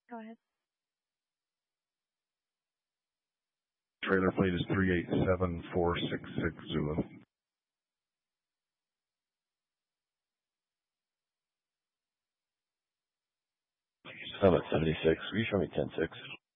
Go ahead. Trailer plate is 387466 Zulu. I'm at 76. Will you show me 10-6?